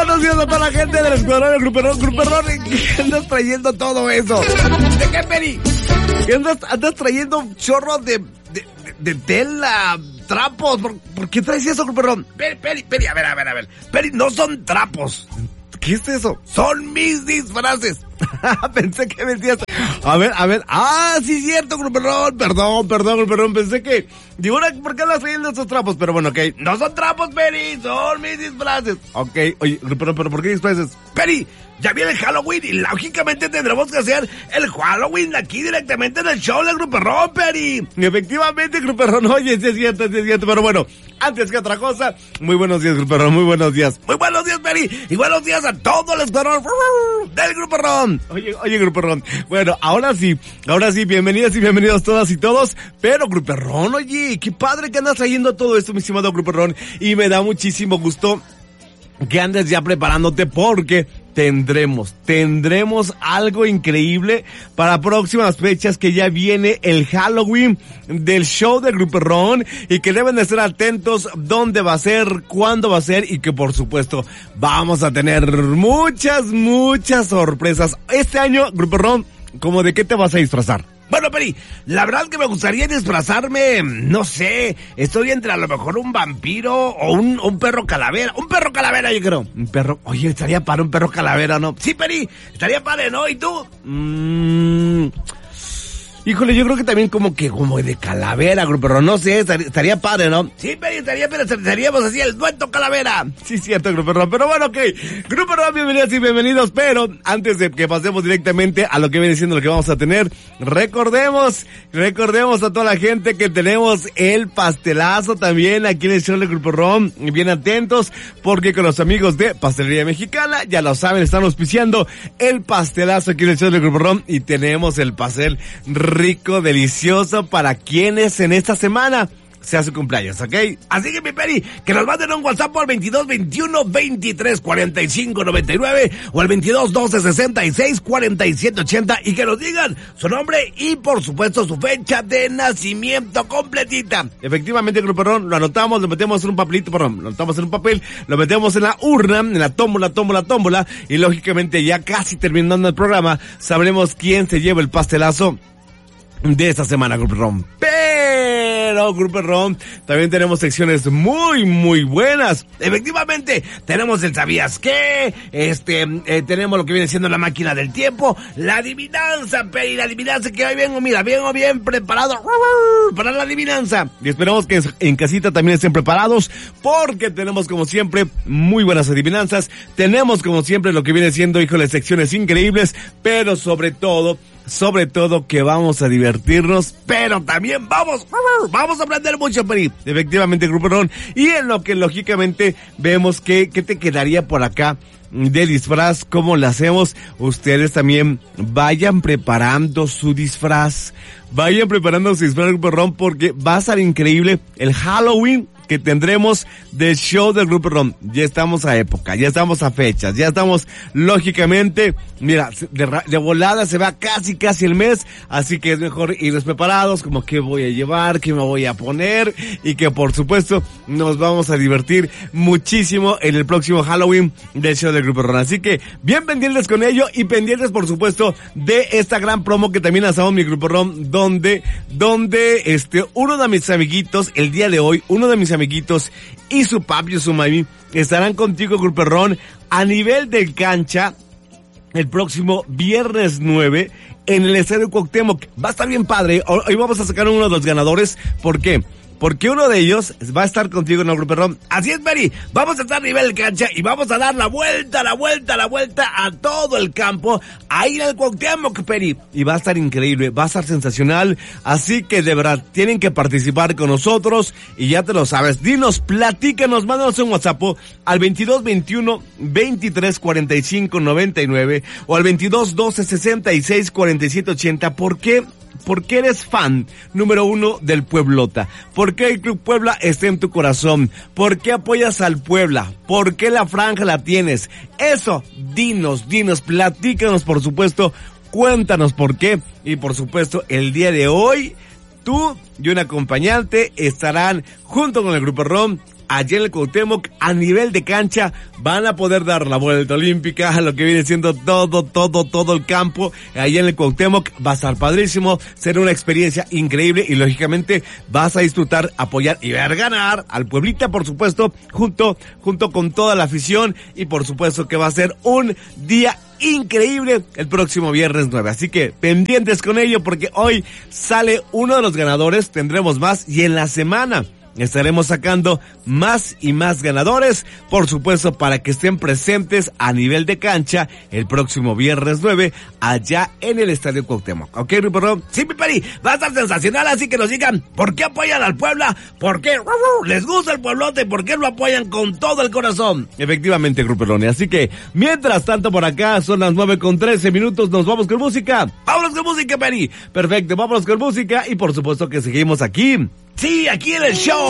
buenos días a toda la gente del escuadrón del Grupo Ron. ¿Qué andas trayendo todo eso? ¿De qué, Peri? ¿Qué andas trayendo un chorro de tela, trapos? ¿Por qué traes eso, Grupo Ron? Peri, a ver. Peri, no son trapos. ¿Qué es eso? Son mis disfraces. Pensé que me decías. A ver. Ah, sí, cierto, Grupo Ron. Perdón, Grupo Ron. Pensé que... Digo, ¿por qué andas trayendo esos trapos? Pero bueno, ok. No son trapos, Peri. Son mis disfraces. Ok. Oye, Grupo Ron, ¿pero por qué disfraces? Peri, ya viene el Halloween y lógicamente tendremos que hacer el Halloween aquí directamente en el show del Grupo Ron, Peri. Efectivamente, Grupo Ron. Oye, sí es cierto. Pero bueno, antes que otra cosa, muy buenos días, Grupo Ron. Muy buenos días. Muy buenos días, Peri. Y buenos días a todos los escuadrón del Grupo Ron. Oye, Grupo Ron. Bueno, ahora sí, bienvenidas y bienvenidos todas y todos. Pero, Grupo Ron, oye, qué padre que andas trayendo todo esto, mi estimado Grupo Ron. Y me da muchísimo gusto que andes ya preparándote porque tendremos algo increíble para próximas fechas, que ya viene el Halloween del show del Grupo Ron y que deben de estar atentos dónde va a ser, cuándo va a ser y que por supuesto vamos a tener muchas sorpresas. Este año, Grupo Ron, ¿cómo de qué te vas a disfrazar? Bueno, Peri, la verdad que me gustaría disfrazarme, no sé, estoy entre a lo mejor un vampiro o un perro calavera. Un perro calavera, yo creo. Un perro, oye, estaría para un perro calavera, ¿no? Sí, Peri, estaría padre, ¿no? ¿Y tú? Híjole, yo creo que también como de calavera, Grupo Ron, no sé, estaría padre, ¿no? Sí, Peri, estaríamos así, el dueto calavera. Sí, cierto, Grupo Ron, pero bueno, ok. Grupo Ron, bienvenidas y bienvenidos, pero antes de que pasemos directamente a lo que viene siendo lo que vamos a tener, recordemos a toda la gente que tenemos el pastelazo también aquí en el show del Grupo Ron. Bien atentos, porque con los amigos de Pastelería Mexicana, ya lo saben, están auspiciando el pastelazo aquí en el show del Grupo Ron y tenemos el pastel rico, delicioso para quienes en esta semana sea su cumpleaños, ¿ok? Así que, mi Peri, que nos manden un WhatsApp por 22 21 23 45 99 o al 22 12 66 47 80 y que nos digan su nombre y, por supuesto, su fecha de nacimiento completita. Efectivamente, Grupo Ron, lo anotamos, lo metemos en un papelito, lo anotamos en un papel, lo metemos en la urna, en la tómbola y, lógicamente, ya casi terminando el programa, sabremos quién se lleva el pastelazo de esta semana, Grupo Ron. Pero, Grupo Ron, también tenemos secciones muy buenas. Efectivamente, tenemos el ¿sabías qué? Tenemos lo que viene siendo la máquina del tiempo, la adivinanza, Peri, la adivinanza que hoy vengo bien preparado para la adivinanza. Y esperamos que en casita también estén preparados, porque tenemos como siempre muy buenas adivinanzas. Tenemos como siempre lo que viene siendo, híjole, secciones increíbles, pero sobre todo que vamos a divertirnos, pero también vamos a aprender mucho, Peri. Efectivamente, Grupo Ron. Y en lo que lógicamente vemos que te quedaría por acá de disfraz, ¿cómo lo hacemos? Ustedes también vayan preparando su disfraz. Grupo Ron, porque va a estar increíble el Halloween que tendremos del show del Grupo Ron. Ya estamos a época, ya estamos a fechas, ya estamos, lógicamente, mira, de volada se va casi el mes, así que es mejor irnos preparados, como qué voy a llevar, qué me voy a poner, y que por supuesto nos vamos a divertir muchísimo en el próximo Halloween del show del Grupo Ron. Así que bien pendientes con ello y pendientes, por supuesto, de esta gran promo que también hacemos mi Grupo Ron, donde uno de mis amiguitos, el día de hoy, y su papi y su mami estarán contigo, Grupo Ron, a nivel de cancha el próximo viernes 9 en el Estadio Cuauhtémoc. Va a estar bien padre. Hoy vamos a sacar uno de los ganadores. ¿Por qué? Porque uno de ellos va a estar contigo en el Grupo Ron. Así es, Peri. Vamos a estar a nivel de cancha y vamos a dar la vuelta a todo el campo, ahí en el Cuauhtémoc, Peri. Y va a estar increíble, va a estar sensacional. Así que de verdad, tienen que participar con nosotros y ya te lo sabes. Dinos, platícanos, mándanos un WhatsApp al 22 21 23 45 99 o al 22 12 66 47 80. ¿Por qué? Porque eres fan número 1 del Pueblota. ¿Por qué el Club Puebla está en tu corazón? ¿Por qué apoyas al Puebla? ¿Por qué la franja la tienes? Eso, dinos, platícanos, por supuesto, cuéntanos por qué. Y por supuesto, el día de hoy, tú y un acompañante estarán junto con el Grupo Ron allá en el Cuauhtémoc, a nivel de cancha, van a poder dar la vuelta olímpica, lo que viene siendo todo el campo, allá en el Cuauhtémoc, va a estar padrísimo, será una experiencia increíble y lógicamente vas a disfrutar, apoyar y ver ganar al Pueblita, por supuesto, junto con toda la afición, y por supuesto que va a ser un día increíble el próximo viernes 9. Así que pendientes con ello porque hoy sale uno de los ganadores, tendremos más y en la semana estaremos sacando más y más ganadores, por supuesto, para que estén presentes a nivel de cancha el próximo viernes 9 allá en el Estadio Cuauhtémoc. ¿Ok, Grupo Ron? Sí, mi Peri, va a estar sensacional, así que nos digan por qué apoyan al Puebla, por qué les gusta el pueblote, por qué lo apoyan con todo el corazón. Efectivamente, Grupo Ron. Así que, mientras tanto por acá, son las 9:13, nos vamos con música. ¡Vámonos con música, Peri! Perfecto, vámonos con música y por supuesto que seguimos aquí. Sí, aquí en el show